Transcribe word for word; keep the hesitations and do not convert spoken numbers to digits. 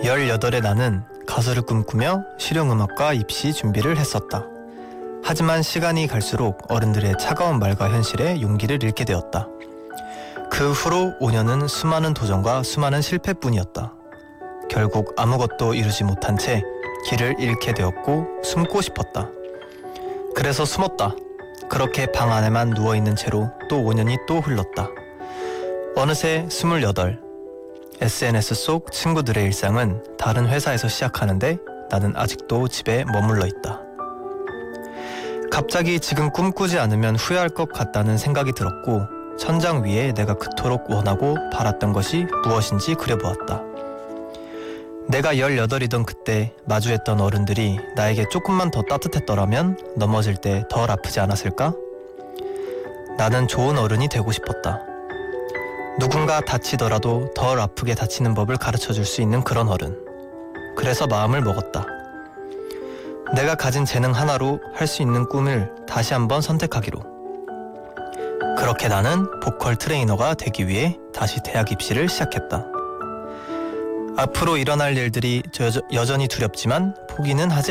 열여덟의 나는 가수를 꿈꾸며 실용음악과 입시 준비를 했었다. 하지만 시간이 갈수록 어른들의 차가운 말과 현실에 용기를 잃게 되었다. 그 후로 오 년은 수많은 도전과 수많은 실패뿐이었다. 결국 아무것도 이루지 못한 채 길을 잃게 되었고 숨고 싶었다. 그래서 숨었다. 그렇게 방 안에만 누워있는 채로 또 오 년이 또 흘렀다. 어느새 스물여덟. 에스엔에스 속 친구들의 일상은 다른 회사에서 시작하는데 나는 아직도 집에 머물러 있다. 갑자기 지금 꿈꾸지 않으면 후회할 것 같다는 생각이 들었고 천장 위에 내가 그토록 원하고 바랐던 것이 무엇인지 그려보았다. 내가 열여덟이던 그때 마주했던 어른들이 나에게 조금만 더 따뜻했더라면 넘어질 때 덜 아프지 않았을까? 나는 좋은 어른이 되고 싶었다. 누군가 다치더라도 덜 아프게 다치는 법을 가르쳐줄 수 있는 그런 어른. 그래서 마음을 먹었다. 내가 가진 재능 하나로 할 수 있는 꿈을 다시 한번 선택하기로. 그렇게 나는 보컬 트레이너가 되기 위해 다시 대학 입시를 시작했다. 앞으로 일어날 일들이 저, 여전히 두렵지만 포기는 하지